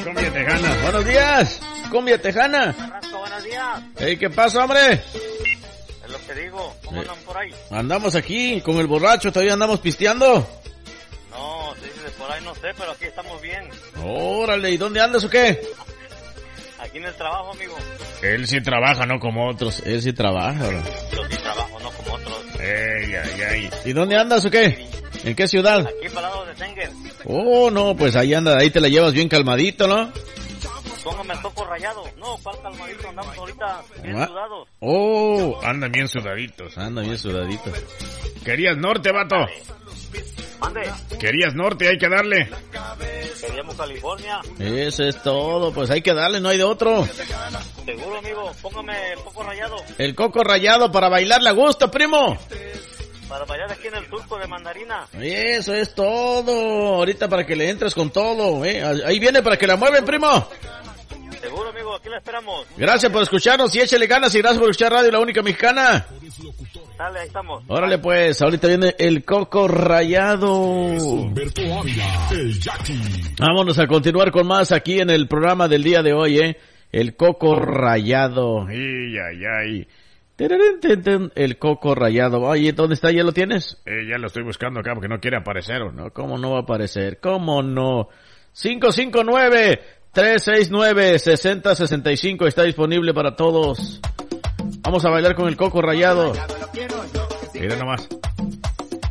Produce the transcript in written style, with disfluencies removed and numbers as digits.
Cumbia tejana. Buenos días. Cumbia tejana. Carrasco, buenos días. Hey, ¿qué pasa, hombre? Es lo que digo. ¿Cómo andan por ahí? Andamos aquí con el borracho, todavía andamos pisteando. No, si dices por ahí no sé, pero aquí estamos bien. Órale, ¿y dónde andas o qué? Aquí en el trabajo, amigo. Él sí trabaja, no como otros. Él sí trabaja, bro. Yo sí trabajo, no como otros. Ay. ¿Y dónde andas o qué? ¿En qué ciudad? Aquí para el lado de Senger. Oh, no, pues ahí anda, ahí te la llevas bien calmadito, ¿no? Póngame el coco rayado. No, ¿cuál calmadito? Andamos ahorita bien sudados. Oh, andan bien sudaditos. Querías norte, vato. Mande. Querías norte, hay que darle. Queríamos California. Eso es todo, pues hay que darle, no hay de otro. Seguro, amigo. Póngame el coco rayado. El coco rayado para bailarle a gusto, primo. Para bailar aquí en el surco de mandarina. Eso es todo. Ahorita para que le entres con todo, Ahí viene para que la mueven, primo. Seguro, amigo, aquí la esperamos. Gracias por escucharnos y échale ganas y gracias por escuchar Radio La Única Mexicana. Dale, ahí estamos. Órale pues, ahorita viene el coco rayado. Humberto Ávila, el Jackie. Vámonos a continuar con más aquí en el programa del día de hoy, El coco rayado. Ay. El coco rayado. Oye, ¿dónde está? ¿Ya lo tienes? Ya lo estoy buscando acá porque no quiere aparecer, ¿o no? ¿Cómo no va a aparecer? ¿Cómo no? 559-369-6065 está disponible para todos. Vamos a bailar con el coco rayado. Mira nomás.